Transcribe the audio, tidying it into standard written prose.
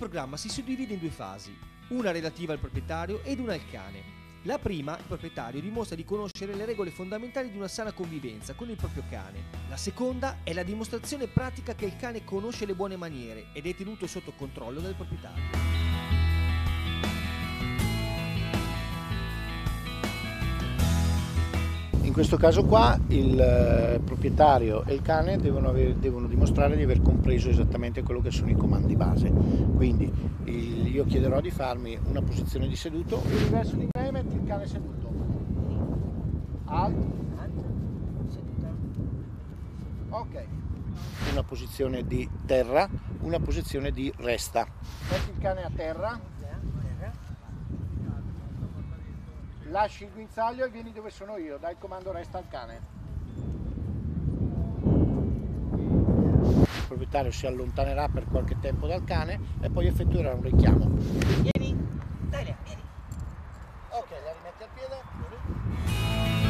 programma si suddivide in due fasi, una relativa al proprietario ed una al cane. La prima, il proprietario dimostra di conoscere le regole fondamentali di una sana convivenza con il proprio cane. La seconda è la dimostrazione pratica che il cane conosce le buone maniere ed è tenuto sotto controllo dal proprietario. In questo caso qua il proprietario e il cane devono dimostrare di aver compreso esattamente quello che sono i comandi base. Quindi io chiederò di farmi una posizione di seduto, il verso di me metti il cane seduto. Alto. Ok. Una posizione di terra, una posizione di resta. Metti il cane a terra. Lasci il guinzaglio e vieni dove sono io, dai il comando resta al cane. Il proprietario si allontanerà per qualche tempo dal cane e poi effettuerà un richiamo. Vieni, dai, vieni. Ok, la rimetti al piede, vieni.